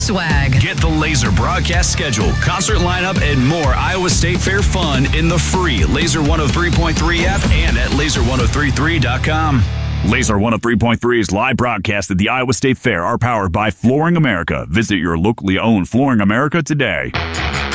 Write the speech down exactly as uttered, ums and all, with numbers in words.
Swag. Get the Laser broadcast schedule, concert lineup, and more Iowa State Fair fun in the free Laser one oh three point three app and at laser ten thirty-three dot com. Laser one oh three point three's live broadcast at the Iowa State Fair are powered by Flooring America. Visit your locally owned Flooring America today.